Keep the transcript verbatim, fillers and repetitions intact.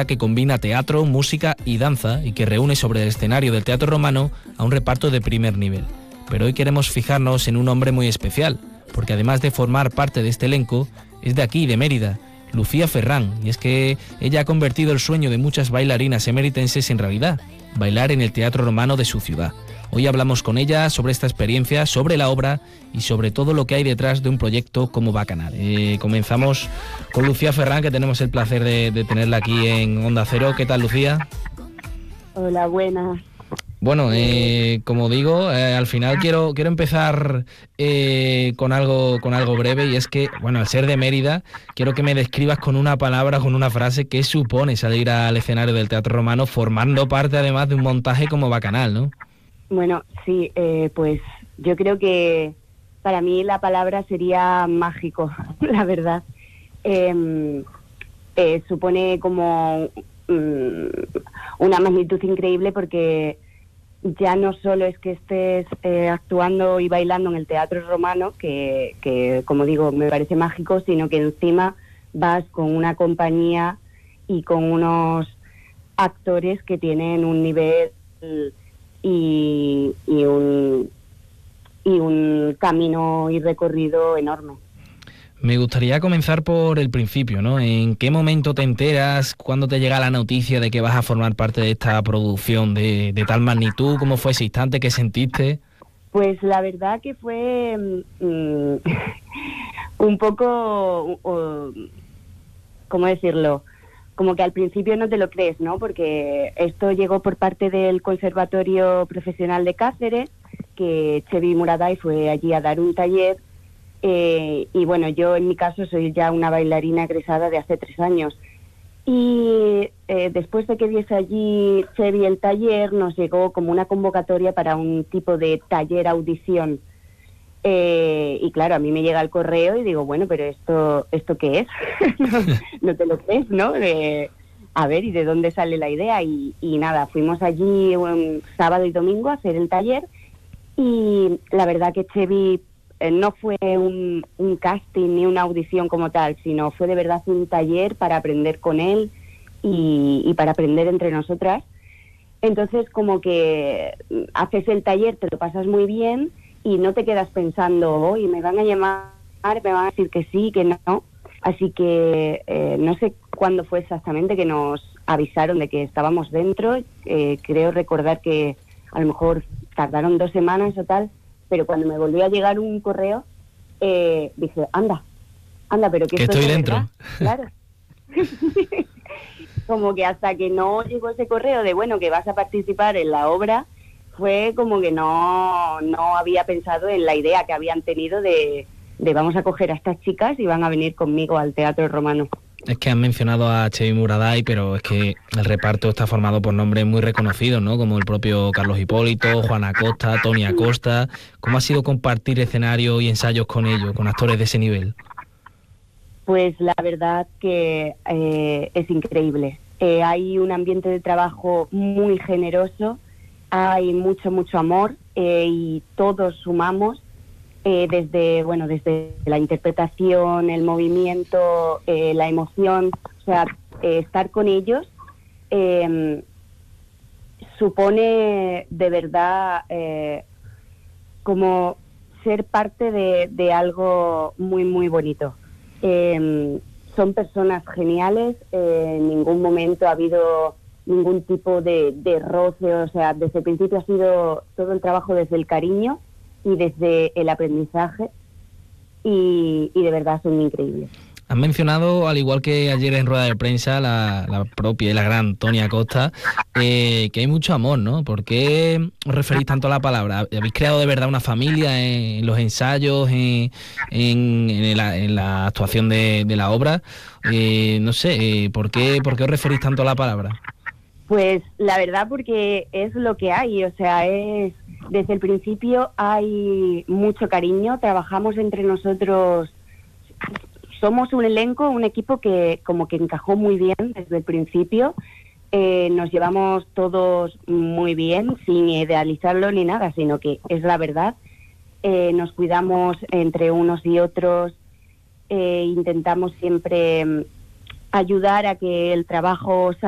propuesta que combina teatro, música y danza y que reúne sobre el escenario del Teatro Romano a un reparto de primer nivel. Pero hoy queremos fijarnos en un hombre muy especial, porque además de formar parte de este elenco, es de aquí, de Mérida, Lucía Ferrán, y es que ella ha convertido el sueño de muchas bailarinas emeritenses en realidad, bailar en el Teatro Romano de su ciudad. Hoy hablamos con ella sobre esta experiencia, sobre la obra y sobre todo lo que hay detrás de un proyecto como Bacanal. Eh, comenzamos con Lucía Ferrán, que tenemos el placer de, de tenerla aquí en Onda Cero. ¿Qué tal, Lucía? Hola, buenas. Bueno, eh, como digo, eh, al final quiero quiero empezar eh, con algo con algo breve, y es que, bueno, al ser de Mérida, quiero que me describas con una palabra, con una frase, qué supone salir al escenario del Teatro Romano formando parte además de un montaje como Bacanal, ¿no? Bueno, sí, eh, pues yo creo que para mí la palabra sería mágico, la verdad. Eh, eh, supone como um, una magnitud increíble, porque ya no solo es que estés eh, actuando y bailando en el Teatro Romano, que, que como digo me parece mágico, sino que encima vas con una compañía y con unos actores que tienen un nivel y, y un y un camino y recorrido enorme. Me gustaría comenzar por el principio, ¿no? ¿En qué momento te enteras? ¿Cuándo te llega la noticia de que vas a formar parte de esta producción de, de tal magnitud? ¿Cómo fue ese instante? ¿Qué sentiste? Pues la verdad que fue mmm, un poco, uh, ¿cómo decirlo? Como que al principio no te lo crees, ¿no? Porque esto llegó por parte del Conservatorio Profesional de Cáceres, que Chevy Muraday fue allí a dar un taller. Eh, y bueno, yo en mi caso soy ya una bailarina egresada de hace tres años. Y eh, después de que diese allí Chevy el taller, nos llegó como una convocatoria para un tipo de taller audición. Eh, y claro, a mí me llega el correo y digo, bueno, pero ¿esto esto qué es? no, no te lo crees, ¿no? De, a ver, ¿y de dónde sale la idea? Y, y nada, fuimos allí un sábado y domingo a hacer el taller, y la verdad que Chevy eh, no fue un, un casting ni una audición como tal, sino fue de verdad un taller para aprender con él y, y para aprender entre nosotras. Entonces, como que haces el taller, te lo pasas muy bien, y no te quedas pensando, hoy me van a llamar, me van a decir que sí, que no. Así que eh, no sé cuándo fue exactamente que nos avisaron de que estábamos dentro. Eh, creo recordar que a lo mejor tardaron dos semanas o tal, pero cuando me volvió a llegar un correo, eh, dije, anda, anda, pero que, que esto estoy es de dentro. Verdad. Claro. Como que hasta que no llegó ese correo de, bueno, que vas a participar en la obra, fue como que no, no había pensado en la idea que habían tenido de, de vamos a coger a estas chicas y van a venir conmigo al Teatro Romano. Es que han mencionado a Chevy Muraday, pero es que el reparto está formado por nombres muy reconocidos, ¿no? Como el propio Carlos Hipólito, Juana Acosta, Tony Acosta. ¿Cómo ha sido compartir escenario y ensayos con ellos, con actores de ese nivel? Pues la verdad que eh, es increíble. Eh, hay un ambiente de trabajo muy generoso, hay mucho, mucho amor, eh, y todos sumamos, eh, desde, bueno, desde la interpretación, el movimiento, eh, la emoción. O sea, eh, estar con ellos eh, supone de verdad eh, como ser parte de, de algo muy, muy bonito. Eh, son personas geniales, eh, en ningún momento ha habido ningún tipo de, de roce, o sea, desde el principio ha sido todo el trabajo desde el cariño y desde el aprendizaje, y, y de verdad son increíbles. Han mencionado, al igual que ayer en rueda de prensa, la, la propia y la gran Tony Acosta, eh, que hay mucho amor, ¿no? ¿Por qué os referís tanto a la palabra? ¿Habéis creado de verdad una familia en, en los ensayos, en, en, en, la, en la actuación de, de la obra? Eh, no sé, eh, ¿por qué, ¿por qué os referís tanto a la palabra? Pues la verdad porque es lo que hay, o sea, es desde el principio hay mucho cariño, trabajamos entre nosotros, somos un elenco, un equipo que como que encajó muy bien desde el principio, eh, nos llevamos todos muy bien, sin idealizarlo ni nada, sino que es la verdad, eh, nos cuidamos entre unos y otros, eh, intentamos siempre ayudar a que el trabajo salga